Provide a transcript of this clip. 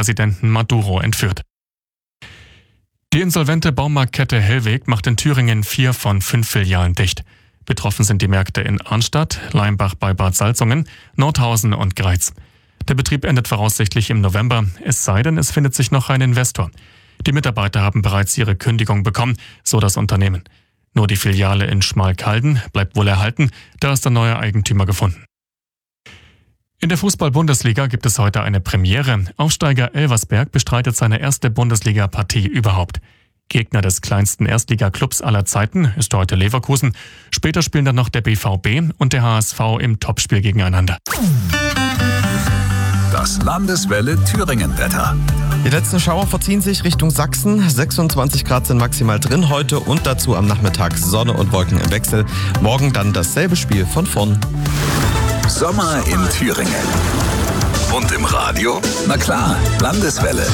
Präsidenten Maduro entführt. Die insolvente Baumarktkette Hellweg macht in Thüringen 4 von 5 Filialen dicht. Betroffen sind die Märkte in Arnstadt, Leimbach bei Bad Salzungen, Nordhausen und Greiz. Der Betrieb endet voraussichtlich im November, es sei denn, es findet sich noch ein Investor. Die Mitarbeiter haben bereits ihre Kündigung bekommen, so das Unternehmen. Nur die Filiale in Schmalkalden bleibt wohl erhalten, da ist der neue Eigentümer gefunden. In der Fußball-Bundesliga gibt es heute eine Premiere. Aufsteiger Elversberg bestreitet seine erste Bundesliga-Partie überhaupt. Gegner des kleinsten Erstliga-Clubs aller Zeiten ist heute Leverkusen. Später spielen dann noch der BVB und der HSV im Topspiel gegeneinander. Das Landeswelle Thüringen-Wetter. Die letzten Schauer verziehen sich Richtung Sachsen. 26 Grad sind maximal drin heute und dazu am Nachmittag Sonne und Wolken im Wechsel. Morgen dann dasselbe Spiel von vorn. Sommer in Thüringen. Und im Radio? Na klar, Landeswelle.